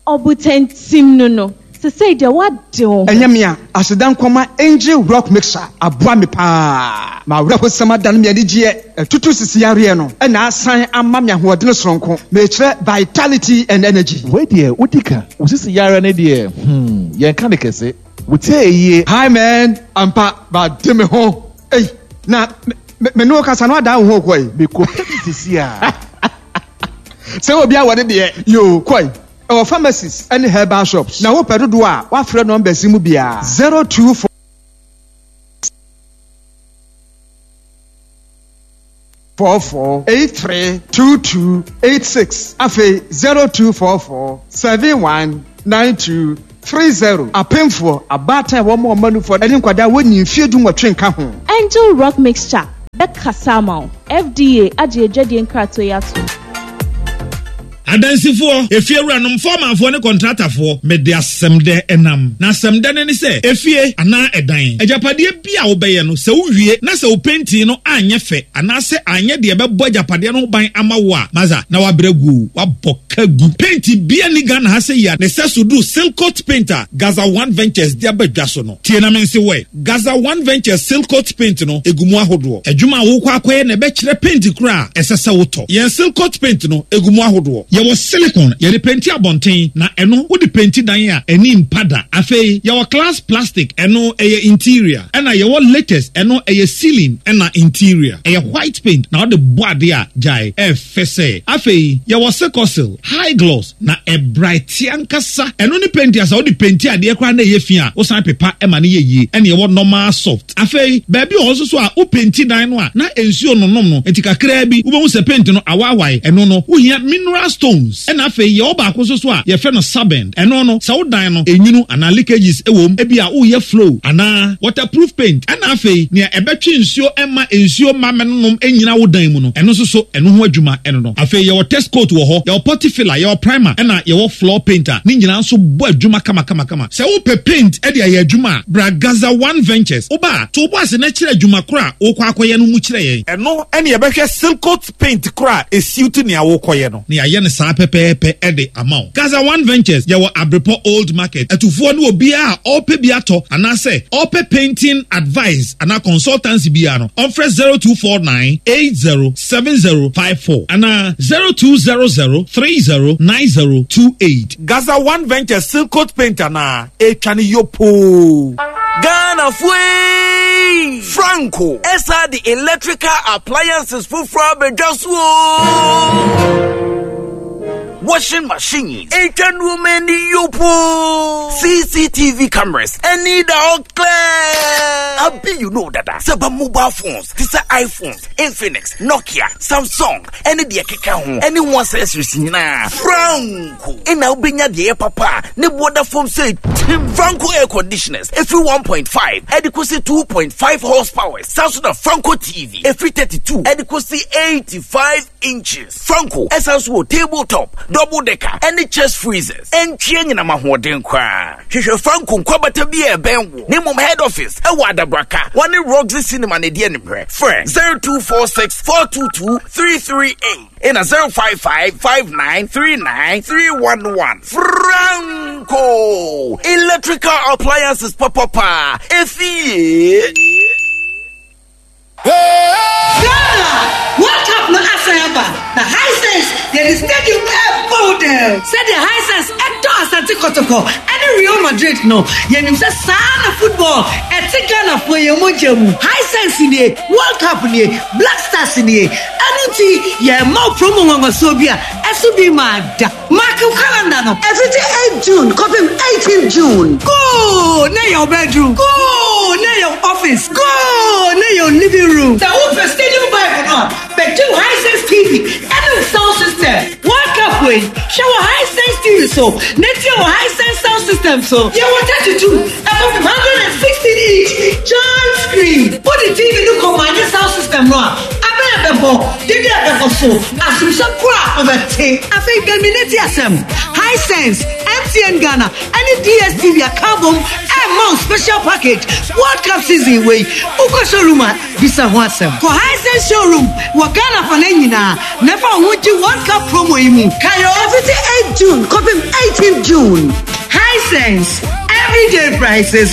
Obutentim no. To say the what do? Enyamia, asedan kwama Angel Rock Mixer, aboa me pa. Ma wura sama dan me adigye tutu sisiare no. E na asan amma me ahoɔden soronko. Me kire vitality and energy. Wait there, udika. Usisi yare ne there. Yen kan de kese. Wutie ye. Hi man, ampa ba de me ho. Hey, na me no kasa no ada ho koi. Me ko sisi a. Se obi a wode de yo koi. Our pharmacies and herbal shops. Now, what do I? What friend number Simubia 024 832286. Afe 0244 719230. A painful a batter one more money for any quada when you fear doing what train come. Angel Rock Mixture. The Kasama. FDA. Aji Jedian Kratoyatu. Adansifo efie wuranom formanfo ne contractorfo me de asemde enam na asemde ne se efie ana edan ajapade bia wo beye no se wo wie na se wo penti no anye fe ana se anye de bebo ajapade no ban amawo a maza na wabregu wabokagu penti bia ni Ghana ha se ya ne se sudu Silcoat painter Gaza One Ventures de abadwa so no tie na mense we Gaza One Ventures Silcoat paint no egumu ahodo adwuma wo kwa akoye na be kire penti kura esese woto yen Silcoat paint no egumu ahodo yawo silicone ye de penti abonten na eno wo de penti dan a eni mpada afei yawo glass plastic eno eye interior ena yawo latest eno eye ceiling ena interior eye white paint na wo de boade a jai fese afei yawo secosil high gloss na e bright yankasa eno ni penti asa wo de penti ade kra na ye fi a wo san pepa ema na ye yi ena yawo normal soft afei baby also so a wo penti dan no a na ensuo no nom no etikakra bi wo be hu se penti no awawai eno no wo hia mineral stones ena fe ye oba akoso so a ye fe no sabend eno no sa wo dan no enyinu ana leakages ewom ebi a wo ye flow ana waterproof paint ena fe ne ebetwe nsuo ema ensuo mamenom enyina wo dan mu no eno so eno ho adwuma eno no afe ye wo test coat wo ho ye wo potty filler ye wo primer ena ye wo floor painter ni nyina so bo adwuma kama se wo pe paint e de ye adwuma bra Gaza One Ventures oba to bo ase na kire adwuma kora wo kwa akoye no mu kire ye eno ene ye behwe Silcoat paint kora esiutu ne awo koye no ne aye ne sa pepepe ede amount Gaza One Ventures ye wo Abrepo Old Market etufo no obi a ope bi ato anase ope painting advice ana consultancy bi ano on fresh 0249 807054 ana 0200309028 Gaza One Ventures Silcoat painter na etwane yopo Ghana Fui Franco Esa the electrical appliances for Bedjaswo washing machines, Asian women yopo, CCTV cameras, and need all clear. I bet you know that. Saba mobile phones, these are iPhones, Infinix, Nokia, Samsung, any the home, anyone says na Franco. And now bring the papa, ne water foam say Franco air conditioners, every 1.5, adequacy 2.5 horsepower, Samsung Franco TV, every 32, adequacy 85 inches. Franco, essential tabletop, double decker, any chest freezers, and change na mahoden kwa. Shisha Franco kwabata bi e benwo. Name head office, e wada braka. One Roxy Cinema ne die nimre. Friend 0246 422 338. In a 055-5939-311. Franco electrical appliances papa. What up no Asayaba? The Hisense, there is stadium model. Said the Hisense Ecto Asante Kotoko. And Real Madrid no. Yenim say sana football. Etigana for your mojemu. Hisense in the World Cup in the Black Stars in the Anuti ye more promo on Sobia. Esubi mad. Mark your calendar no. Every 8 June, copy 18 June. Go near your bedroom. Go near your office. Go near your living room. The Open Stadium Bible on. But two Hisense TV and the sound system. World Cup win. Show a Hisense TV so. Next year Hisense sound system so. You want 32 above 160 each. Giant screen. Put the TV look on my sound system on. Did you ever so? As you some crap of a tape. I think the minute SM. Hisense, MTN Ghana, and the DSTV are carbon. month special package World Cup season wey uko showroom bisa ho asem for Hisense showroom wa Ghana for nyina never wuti World Cup promo yi mu kayo 8 June copy 18 June Hisense everyday prices